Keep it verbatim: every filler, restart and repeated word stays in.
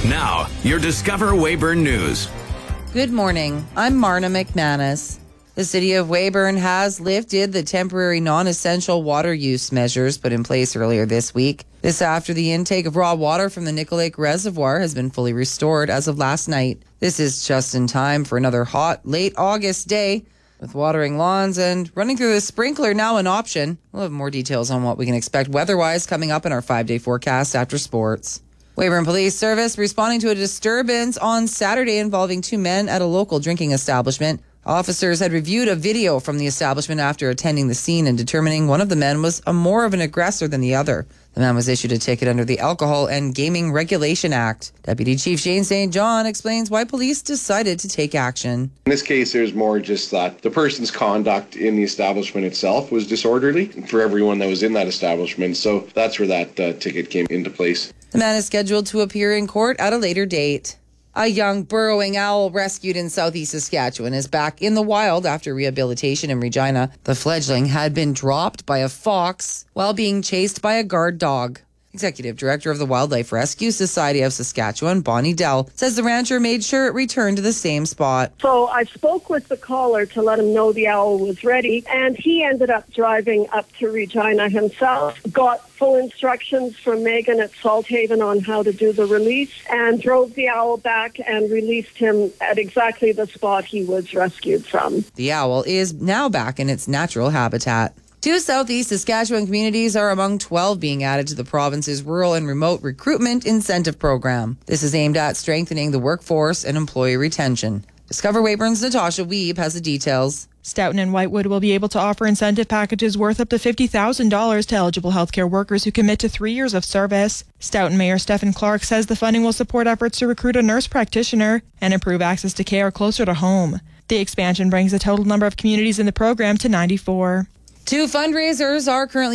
Now, your Discover Weyburn News. Good morning. I'm Marna McManus. The city of Weyburn has lifted the temporary non-essential water use measures put in place earlier this week. This after the intake of raw water from the Nickel Lake Reservoir has been fully restored as of last night. This is just in time for another hot, late August day. With watering lawns and running through the sprinkler now an option. We'll have more details on what we can expect weather-wise coming up in our five-day forecast after sports. Weyburn Police Service responding to a disturbance on Saturday involving two men at a local drinking establishment. Officers had reviewed a video from the establishment after attending the scene and determining one of the men was a more of an aggressor than the other. The man was issued a ticket under the Alcohol and Gaming Regulation Act. Deputy Chief Shane Saint John explains why police decided to take action. In this case, there's more just that the person's conduct in the establishment itself was disorderly for everyone that was in that establishment. So that's where that uh, ticket came into place. The man is scheduled to appear in court at a later date. A young burrowing owl rescued in southeast Saskatchewan is back in the wild after rehabilitation in Regina. The fledgling had been dropped by a fox while being chased by a guard dog. Executive Director of the Wildlife Rescue Society of Saskatchewan, Bonnie Dell, says the rancher made sure it returned to the same spot. So I spoke with the caller to let him know the owl was ready, and he ended up driving up to Regina himself, got full instructions from Megan at Salthaven on how to do the release, and drove the owl back and released him at exactly the spot he was rescued from. The owl is now back in its natural habitat. Two southeast Saskatchewan communities are among twelve being added to the province's Rural and Remote Recruitment Incentive Program. This is aimed at strengthening the workforce and employee retention. Discover Weyburn's Natasha Weeb has the details. Stoughton and Whitewood will be able to offer incentive packages worth up to fifty thousand dollars to eligible healthcare workers who commit to three years of service. Stoughton Mayor Stephen Clark says the funding will support efforts to recruit a nurse practitioner and improve access to care closer to home. The expansion brings the total number of communities in the program to ninety-four. Two fundraisers are currently